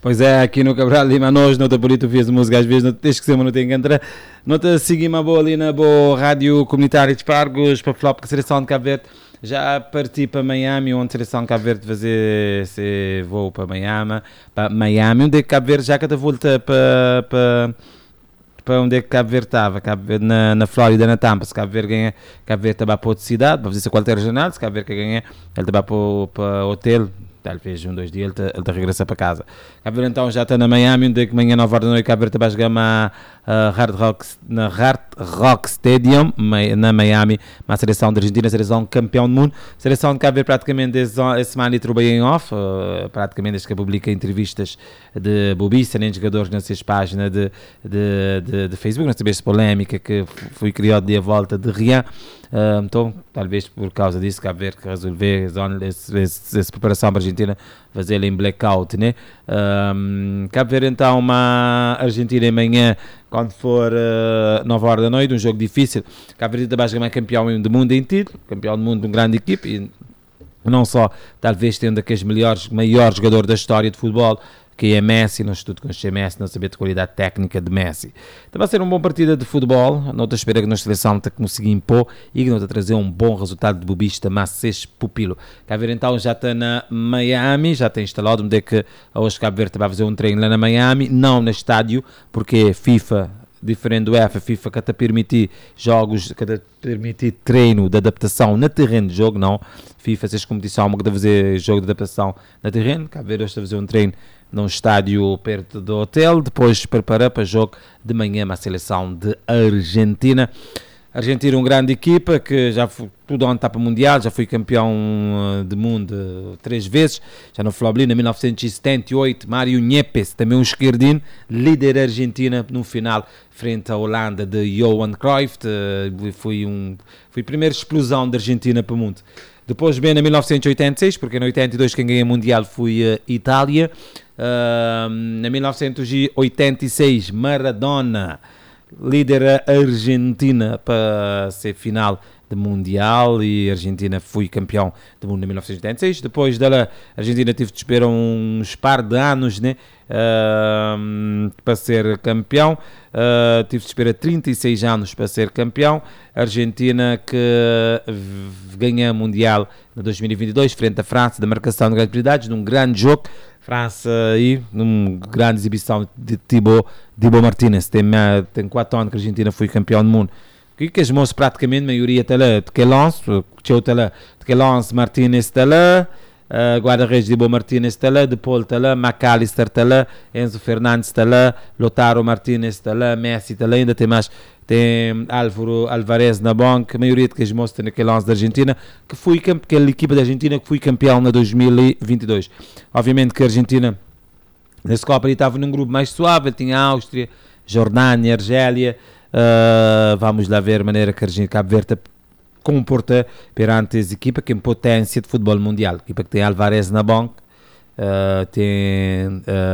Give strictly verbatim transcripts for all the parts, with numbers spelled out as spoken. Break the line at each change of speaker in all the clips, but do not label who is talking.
Pois é, aqui no Cabral Lima, nós, não te bonito, vias música, às vezes não tens que ser, mas não tem que entrar. Não te seguimos boa ali na boa rádio comunitária de Espargos, para falar porque a seleção de Cabo Verde já parti para Miami, onde a seleção de Cabo Verde fazer esse voo para Miami, para Miami, onde é que Cabo Verde já cada volta para, para, para onde é que Cabo Verde estava, Cabo Verde, na, na Flórida, na Tampa. Se Cabo Verde ganha, Cabo Verde estava para outra cidade, para fazer esse quartel regional. Se Cabo Verde ganha, ele estava para, para hotel. Talvez um, dois dias ele está regressa para casa. Cabo Verde então já está na Miami, onde é que amanhã nove horas da noite Cabo Verde vai jogar na uh, Hard Rock, na Hard Rock Stadium, na Miami, uma seleção da Argentina, seleção campeão do mundo. A seleção de Cabo Verde praticamente desde a semana e trabalha em off, uh, praticamente desde que publica entrevistas de bobiça, nem jogadores nessas páginas de, de, de, de Facebook, não sabia essa polémica que foi criada de a volta de Rian. Uh, então, talvez por causa disso, Cabo Verde resolver essa, essa, essa preparação para a Argentina, fazer em blackout, né? Um, Cabo Verde então, uma Argentina amanhã, quando for uh, nove horas da noite, um jogo difícil. Cabo Verde basicamente é campeão do mundo em título, campeão do mundo de uma grande equipe, e não só, talvez tendo aqueles melhores, maiores jogadores da história de futebol, que é Messi, não estudo com o Messi, não saber de qualidade técnica de Messi. Então vai ser uma boa partida de futebol, não estou a esperar que a nossa seleção te consiga impor e que não te trazer um bom resultado de bobista, mas seis pupilo. Cabo Verde então já está na Miami, já tem instalado, onde é que hoje Cabo Verde vai fazer um treino lá na Miami, não no estádio, porque FIFA, diferente do UEFA, FIFA que te permitir jogos, que te permitir treino de adaptação no terreno de jogo, não. FIFA, se as competição, que deve fazer jogo de adaptação no terreno, Cabo Verde hoje está a fazer um treino num estádio perto do hotel, depois preparar para o jogo de manhã uma seleção de Argentina. Argentina, uma grande equipa que já foi tudo onde está para o Mundial, já foi campeão do mundo três vezes, já no Floblina, em mil novecentos e setenta e oito, Mário Niepes, também um esquerdino, líder argentina no final, frente à Holanda de Johan Cruyff, foi, um, foi a primeira explosão da Argentina para o mundo. Depois, bem, em mil novecentos e oitenta e seis, porque em oitenta e dois quem ganha o Mundial foi a Itália. Uh, em mil novecentos e oitenta e seis, Maradona, líder argentina para ser final do Mundial, e a Argentina foi campeão do mundo em mil novecentos e oitenta e seis. Depois dela, a Argentina teve de esperar uns par de anos, né, uh, para ser campeão. Uh, tive de esperar trinta e seis anos para ser campeão. A Argentina que ganha o Mundial em dois mil e vinte e dois, frente à França, da marcação de grandes prioridades, num grande jogo. França aí, numa grande exibição de Thibaut, Thibaut Martínez. Tem, tem quatro anos que a Argentina foi campeão do mundo. Que que as moças praticamente, a maioria está lá, de Quelance, está lá, de Quelance, Martínez está lá, uh, guarda-redes Thibaut Martínez está lá, De Paul está lá, McAllister está lá, Enzo Fernandes está lá, Lautaro Martínez está lá, Messi está lá, ainda tem mais, tem Álvaro Alvarez na banca, a maioria de que as moças tem naquele lance da Argentina, que foi aquela equipa da Argentina que foi campeão na dois mil e vinte e dois. Obviamente que a Argentina, nesse Copa, estava num grupo mais suave, tinha a Áustria, Jordânia, Argélia. Uh, vamos lá ver a maneira que a Cabo Verde comporta perante as equipas que têm potência de futebol mundial. A equipa que tem Alvarez na banca, uh, tem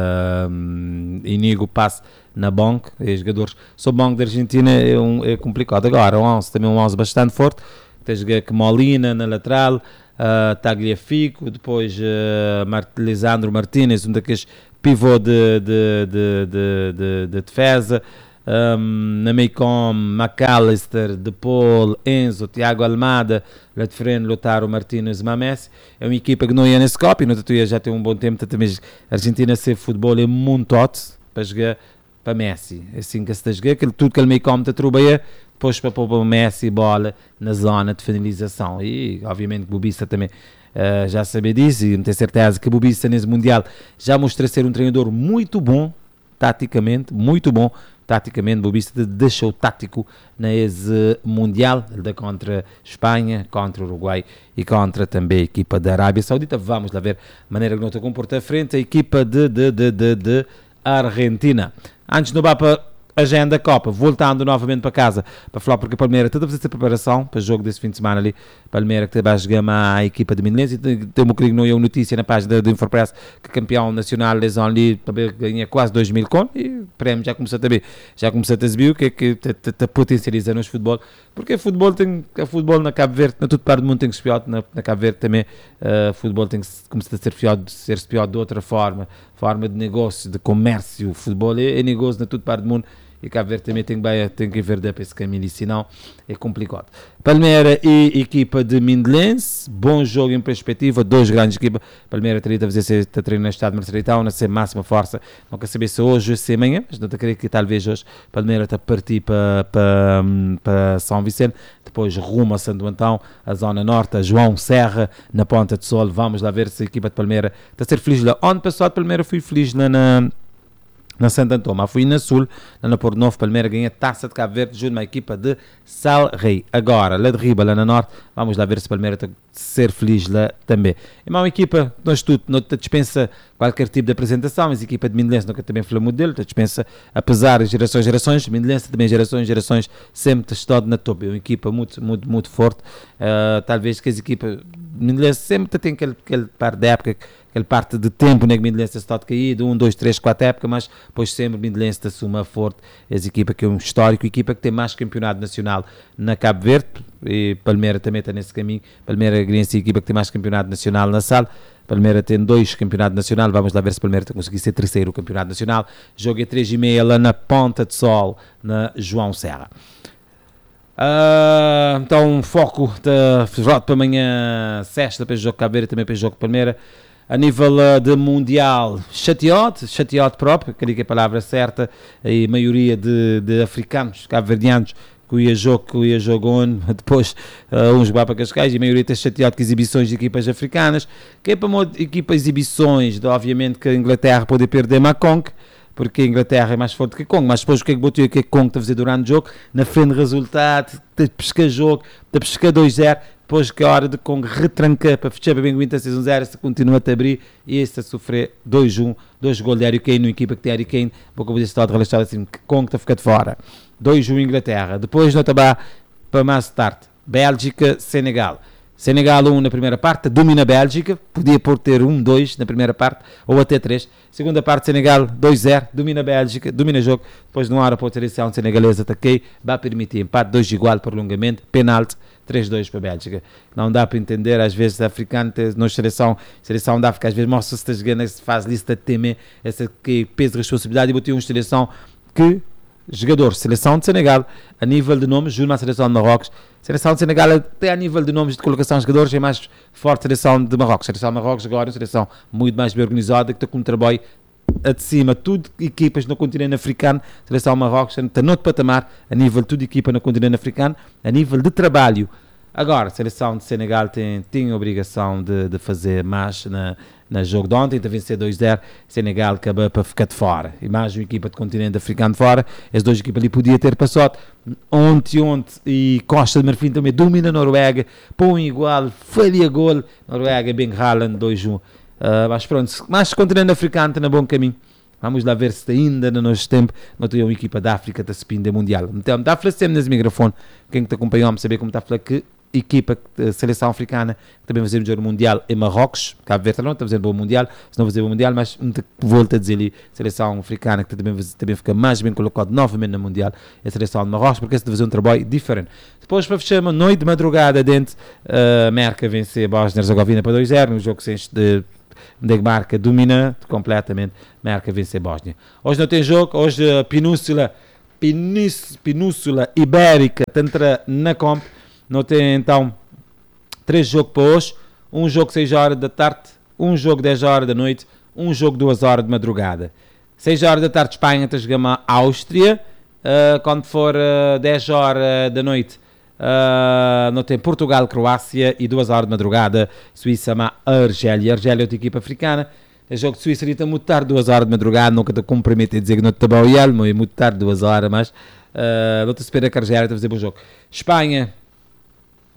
uh, Inigo Paz na banca, e os jogadores. Só o banco da Argentina é, um, é complicado. Agora, o onze também é um onze bastante forte. Tens que Molina na lateral, uh, Tagliafico, depois uh, Mart- Lisandro Martínez, um daqueles pivô de, de, de, de, de, de defesa. Um, na Meicom, McAllister, De Paul, Enzo, Tiago Almada, lá de frente, Lautaro Martínez, Messi. É uma equipa que não ia nesse copo, e no Tatuia já tem um bom tempo, também a Argentina ser futebol é muito hot para jogar para Messi. É assim que se está a jogar, tudo que ele Meicom está a trabalhar, depois para pôr o Messi bola na zona de finalização. E obviamente o Bobista também uh, já sabe disso, e não tenho certeza que o Bobista nesse Mundial já mostra ser um treinador muito bom, taticamente, muito bom. Taticamente, o Bobista deixou o tático na esse Mundial, da contra Espanha, contra Uruguai e contra também a equipa da Arábia Saudita. Vamos lá ver a maneira que não está a comportar frente à equipa de, de, de, de, de Argentina. Antes de não vá para agenda da Copa, voltando novamente para casa para falar, porque a Palmeiras está a fazer essa preparação para o jogo desse fim de semana ali. Palmeiras que vai jogar a equipa de Mindlense, e tem um bocadinho, não é uma notícia na página do Infopress que campeão nacional lesão ali ganha quase dois mil con, e o prémio já começou a ver, já começou a exibir o que é que te potencializa nos futebol, porque o futebol tem, o futebol na Cabo Verde, na tudo parte do mundo tem que se pior, na, na Cabo Verde também o uh, futebol tem que começar a ser pior, ser pior de outra forma, forma de negócio, de comércio. O futebol é, é negócio na tudo parte do mundo, e Cabo Verde também tem, tem que ver para esse caminho, e senão é complicado. Palmeiras e equipa de Mindlense, bom jogo em perspectiva, dois grandes equipas. Palmeiras teria de fazer se treino no estado de Marcelitão, na ser máxima força, não quer saber se hoje ou se amanhã, mas não te creio que talvez hoje Palmeiras está a partir para, para, para São Vicente, depois rumo a Santo Antão, a zona norte, a João Serra, na Ponta de Sol. Vamos lá ver se a equipa de Palmeiras está a ser feliz lá. Onde passado Palmeiras fui feliz lá na na Santo Antão, mas fui na Sul, lá na Porto Novo. Palmeiras ganha Taça de Cabo Verde junto a uma equipa de Sal Rei. Agora, lá de Riba, lá na Norte, vamos lá ver se Palmeiras está a ser feliz lá também. É uma equipa, nós tudo, não te dispensa qualquer tipo de apresentação, mas a equipa de Mindlense nunca também falou muito dele, te dispensa, apesar de gerações gerações, Mindlense também gerações gerações, sempre está na top. É uma equipa muito, muito, muito forte. Uh, talvez que as equipas, Mindlense sempre tem aquele, aquele par de época, aquela parte de tempo, né, que Mindlense está caído, um, dois, três, quatro épocas, mas depois sempre Mindlense assuma forte, as equipas que é um histórico, equipa que tem mais campeonato nacional na Cabo Verde, e Palmeiras também está nesse caminho. Palmeiras é a equipa que tem mais campeonato nacional na sala. Palmeiras tem dois campeonatos nacionais, vamos lá ver se Palmeiras conseguir ser terceiro campeonato nacional. Jogo é três e meia lá na Ponta de Sol, na João Serra. Uh, então, foco de volta para amanhã, sexta, para o jogo de Cabo Verde, também para o jogo de Palmeiras. A nível uh, de Mundial, chateado, chateado próprio, creio que é a palavra certa, e a maioria de, de africanos, cabo-verdianos, que ia jogo, que ia jogo onde, depois uh, uns vão para Cascais, e a maioria está chateado com exibições de equipas africanas, que é para uma equipa exibições, de, obviamente que a Inglaterra pode perder Macong, porque a Inglaterra é mais forte que a Congo, mas depois o que é que botou e o que é que Congo está a fazer durante o jogo, na frente do resultado, de pescar jogo, de pescar dois zero, depois que é a hora de Congo retrancar para fechar para bem aguenta seis a zero, se continua a abrir, e este a sofrer dois a um, dois gols de Harry Kane, uma equipa que tem Harry Kane, porque eu vou dizer relaxado assim, que Congo está a ficar de fora, dois a um Inglaterra, depois nota para mais tarde, Bélgica, Senegal. Senegal um na primeira parte, domina a Bélgica, podia por ter um dois na primeira parte, ou até três. Segunda parte, Senegal dois a zero, domina a Bélgica, domina o jogo, depois numa hora para a seleção senegalesa ataquei, vai permitir empate, dois igual, prolongamento, penalti, três a dois para a Bélgica. Não dá para entender, às vezes, a africana, na seleção, seleção da África, às vezes mostra-se que se faz lista de temer, essa que peso de responsabilidade, e botei uma seleção que... Jogador, seleção de Senegal, a nível de nomes, junto à seleção de Marrocos. Seleção de Senegal, até a nível de nomes de colocação de jogadores, é mais forte a seleção de Marrocos. A seleção de Marrocos agora é uma seleção muito mais bem organizada, que está com um trabalho a de cima, tudo equipas no continente africano. A seleção de Marrocos está noutro patamar, a nível de tudo equipa no continente africano, a nível de trabalho. Agora, a seleção de Senegal tem, tem a obrigação de, de fazer mais na, na jogo de ontem, de vencer dois a zero, Senegal acaba para ficar de fora. E mais uma equipa de continente africano de fora, as duas equipas ali podiam ter passado. Ontem, ontem, e Costa de Marfim também domina a Noruega, põe igual, faria gol, Noruega, Ben Haaland, dois a um. Uh, mas pronto, mas o continente africano está no bom caminho. Vamos lá ver se ainda no nosso tempo não tem uma equipa da África da Spinda Mundial. Então, está a falar sempre nesse microfone, quem te acompanhou me saber como está a falar que equipa, a seleção africana que também vai fazer um jogo mundial em Marrocos, Cabo Verde não está fazendo bom mundial, se não fazer bom mundial, mas volto a dizer ali, seleção africana que também, também fica mais bem colocado novamente no mundial, é a seleção de Marrocos, porque se deve fazer um trabalho diferente. Depois para fechar uma noite de madrugada dentro, a uh, Merca vencer a Bósnia-Herzegovina para dois a zero, no jogo sem de Degmarca domina completamente, Merca vencer a Bósnia. Hoje não tem jogo, hoje a Península, Península Ibérica entra na comp. Não tem então três jogos para hoje, um jogo seis horas da tarde, um jogo dez horas da noite, um jogo duas horas de madrugada. seis horas da tarde Espanha está jogando a Áustria, uh, quando for uh, dez horas da noite uh, não tem Portugal, Croácia, e duas horas de madrugada Suíça, a Argélia. Argélia é outra equipa africana. O jogo de Suíça está muito tarde, duas horas de madrugada, nunca te comprometo a dizer que não está bom, mas é muito tarde, duas horas, mas uh, não te espera que a Argélia está a fazer bom jogo. Espanha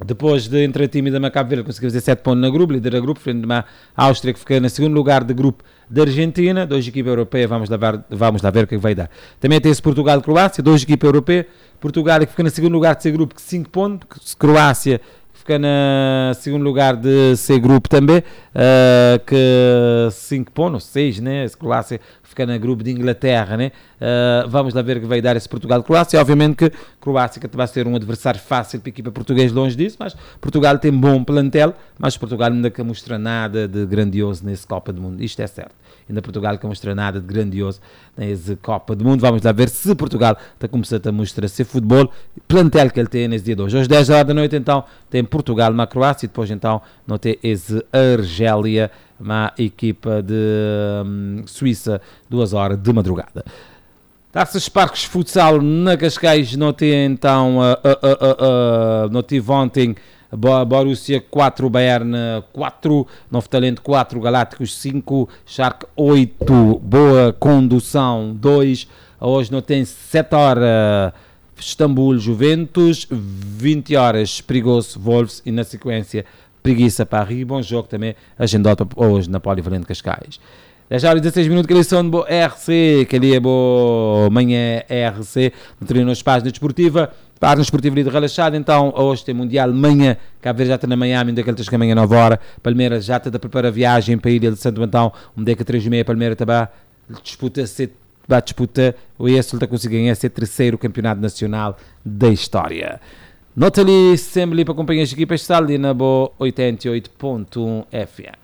Depois de entre a time da Cabo Verde conseguiu fazer sete pontos na grupo, lidera grupo, frente a Áustria que fica no segundo lugar de grupo da Argentina, duas equipas europeias, vamos lá, ver, vamos lá ver o que vai dar. Também tem esse Portugal e Croácia, duas equipas europeias, Portugal que fica no segundo lugar de ser grupo com cinco pontos, Croácia fica no segundo lugar de ser grupo também, uh, que cinco pontos, seis, né? A Croácia fica no grupo de Inglaterra, né? Uh, vamos lá ver o que vai dar esse Portugal-Croácia. Obviamente que Croácia que vai ser um adversário fácil para a equipa portuguesa, longe disso, mas Portugal tem bom plantel, mas Portugal ainda que mostra nada de grandioso nesse Copa do Mundo, isto é certo. Ainda Portugal que mostra nada de grandioso nesse Copa do Mundo. Vamos lá ver se Portugal está começando a mostrar seu futebol, plantel que ele tem nesse dia de hoje. Às dez horas da noite, então, tem Portugal na Croácia e depois, então, não tem esse Argélia, uma equipa de um, Suíça, duas horas de madrugada. Taças Parques Futsal na Cascais, não tem, então, uh, uh, uh, uh, uh, não tive ontem Borussia quatro, Bayern quatro, Novo Talento quatro, Galácticos cinco, Schalke oito, Boa Condução dois, hoje não tem sete horas, Istambul Juventus, vinte horas, Perigoso Wolves e na sequência Preguiça Paris, bom jogo também, agendado hoje na Polivalente Cascais. dez horas e dezesseis minutos, que eles são de boa R C, que ali é boa manhã R C, no treino nas páginas desportiva, página desportiva ali de relaxado, então hoje tem Mundial amanhã, Cabo Verde já está na Miami, onde é que ele está amanhã nove horas, Palmeiras já está a preparar a viagem para a Ilha de Santo Antão, onde é que três e meia, Palmeiras também disputa, vai disputar, o E S está conseguindo ganhar ser terceiro campeonato nacional da história. Nota ali, sempre ali para acompanhar as equipas, está ali na boa oitenta e oito ponto um F M.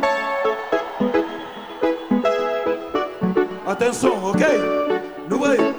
Atenção, ok? No way.